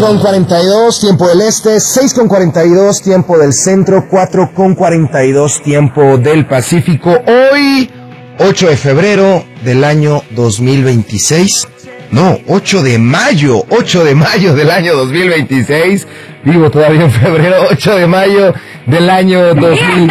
6:42 tiempo del este, 6:42 tiempo del centro, 4:42 tiempo del Pacífico. Hoy, 8 de febrero del año 2026. No, 8 de mayo del año 2026. Vivo todavía en febrero, 8 de mayo del año 2000.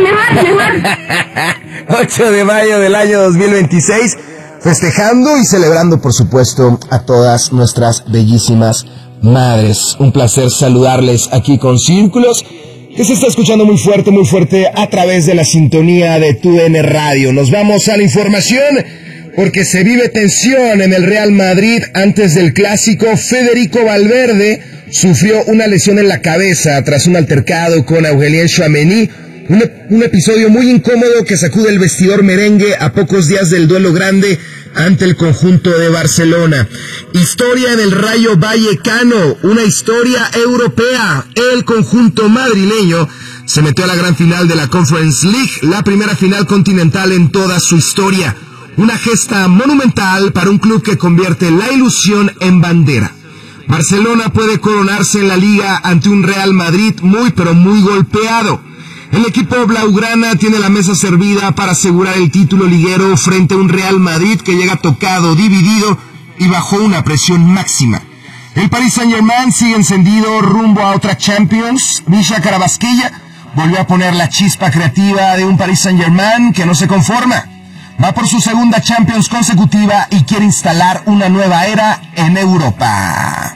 8 de mayo del año 2026. Festejando y celebrando, por supuesto, a todas nuestras bellísimas madres. Un placer saludarles aquí con Círculos, que se está escuchando muy fuerte a través de la sintonía de TUDN Radio. Nos vamos a la información porque se vive tensión en el Real Madrid antes del clásico. Federico Valverde sufrió una lesión en la cabeza tras un altercado con Aurélien Tchouaméni. Un episodio muy incómodo que sacude el vestidor merengue a pocos días del duelo grande ante el conjunto de Barcelona. Historia en el Rayo Vallecano, una historia europea. El conjunto madrileño se metió a la gran final de la Conference League, la primera final continental en toda su historia. Una gesta monumental para un club que convierte la ilusión en bandera. Barcelona puede coronarse en la Liga ante un Real Madrid muy golpeado. El equipo blaugrana tiene la mesa servida para asegurar el título liguero frente a un Real Madrid que llega tocado, dividido y bajo una presión máxima. El Paris Saint-Germain sigue encendido rumbo a otra Champions. Misha Carabasquilla volvió a poner la chispa creativa de un Paris Saint-Germain que no se conforma. Va por su segunda Champions consecutiva y quiere instalar una nueva era en Europa.